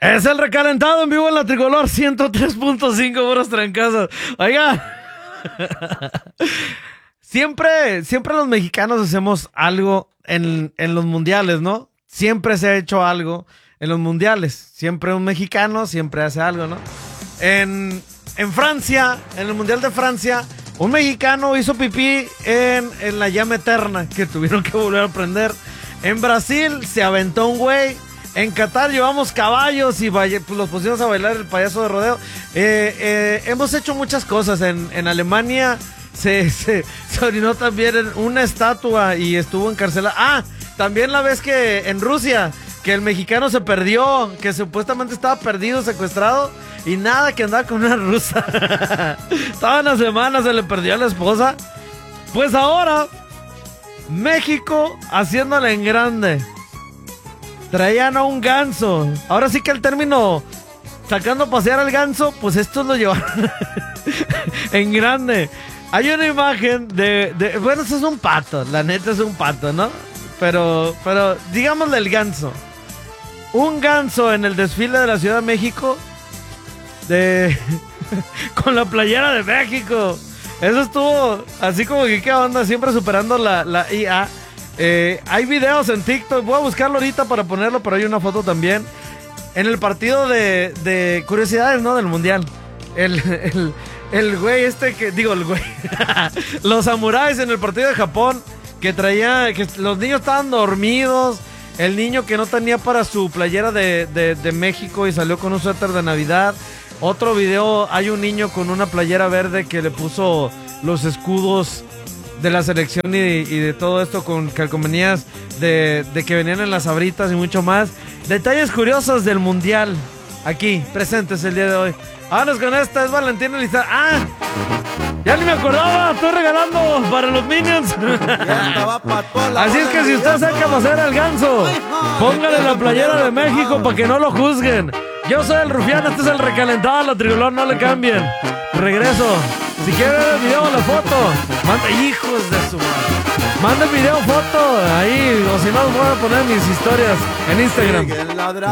Es el recalentado en vivo en la Tricolor 103.5 puros trancazos. Oiga. Siempre los mexicanos hacemos algo en los mundiales, ¿no? Siempre se ha hecho algo en los mundiales. Siempre un mexicano siempre hace algo, ¿no? En Francia, en el Mundial de Francia, un mexicano hizo pipí en la llama eterna que tuvieron que volver a prender. En Brasil se aventó un güey. En Qatar llevamos caballos y pues los pusimos a bailar el payaso de rodeo. Hemos hecho muchas cosas. En Alemania se orinó también en una estatua y estuvo encarcelado. También la vez que en Rusia, que el mexicano se perdió, que supuestamente estaba perdido, secuestrado, y nada, que andaba con una rusa. Estaba una semana, se le perdió a la esposa. Pues ahora, México haciéndole en grande. Traían a un ganso. Ahora sí que el término sacando a pasear al ganso, pues estos lo llevaron en grande. Hay una imagen bueno, eso es un pato, la neta es un pato, ¿no? Pero digámosle el ganso. Un ganso en el desfile de la Ciudad de México con la playera de México. Eso estuvo así como que qué onda, siempre superando la IA. Hay videos en TikTok, voy a buscarlo ahorita para ponerlo, pero hay una foto también. En el partido de curiosidades, ¿no? Del mundial. El güey el güey. Los samuráis en el partido de Japón, que los niños estaban dormidos. El niño que no tenía para su playera de México y salió con un suéter de Navidad. Otro video, hay un niño con una playera verde que le puso los escudos de la selección y de todo esto con calcomanías de que venían en las Sabritas y mucho más. Detalles curiosos del mundial aquí presentes el día de hoy. Vámonos con esta, es Valentín Elizalde. Ya ni me acordaba, estoy regalando para los Minions. Así es que si usted saca a pasear al ganso, póngale la playera de México para que no lo juzguen. Yo soy el Rufián, este es el recalentado, la Tricolor, no le cambien. Regreso. Si quiere ver el video o la foto, manda, hijos de su madre. Manda el video, foto, ahí, o si no, los voy a poner en mis historias en Instagram.